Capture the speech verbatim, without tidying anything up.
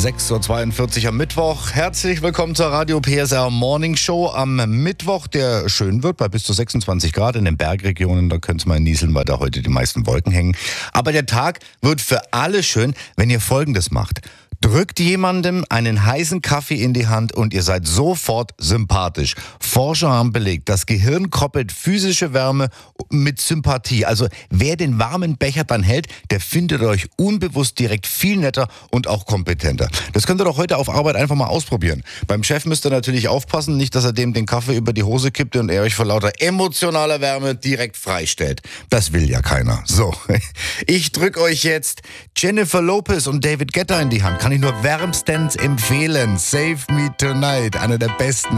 sechs Uhr zweiundvierzig am Mittwoch. Herzlich willkommen zur Radio P S R Morning Show am Mittwoch, der schön wird bei bis zu sechsundzwanzig Grad in den Bergregionen. Da könnt ihr mal nieseln, weil da heute die meisten Wolken hängen. Aber der Tag wird für alle schön, wenn ihr Folgendes macht. Drückt jemandem einen heißen Kaffee in die Hand und ihr seid sofort sympathisch. Forscher haben belegt, das Gehirn koppelt physische Wärme mit Sympathie. Also wer den warmen Becher dann hält, der findet euch unbewusst direkt viel netter und auch kompetenter. Das könnt ihr doch heute auf Arbeit einfach mal ausprobieren. Beim Chef müsst ihr natürlich aufpassen, nicht, dass er dem den Kaffee über die Hose kippt und er euch vor lauter emotionaler Wärme direkt freistellt. Das will ja keiner. So, ich drück euch jetzt Jennifer Lopez und David Guetta in die Hand. Kann ich nur wärmstens empfehlen. Save Me Tonight, einer der besten